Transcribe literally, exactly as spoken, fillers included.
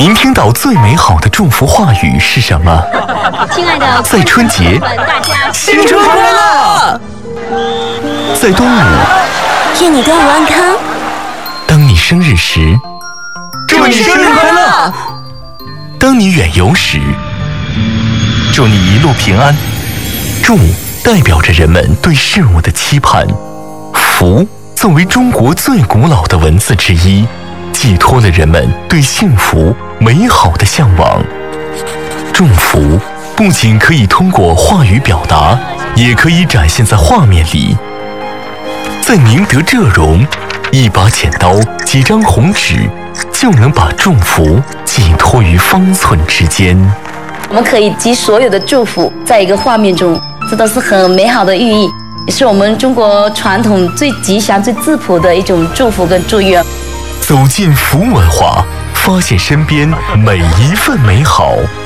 您听到最美好的祝福话语是什么？ 亲爱的， 在春节， 大家新春快乐！在端午， 愿你端午安康。 当你生日时，祝你生日快乐！当你远游时，祝你一路平安。祝代表着人们对事物的期盼，福作为中国最古老的文字之一，寄托了人们对幸福美好的向往。祝福不仅可以通过话语表达，也可以展现在画面里。在宁德浙荣，一把剪刀，几张红纸，就能把祝福寄托于方寸之间。 我们可以集所有的祝福在一个画面中，这都是很美好的寓意，也是我们中国传统最吉祥、最质朴的一种祝福跟祝愿。 走进福文化，发现身边每一份美好。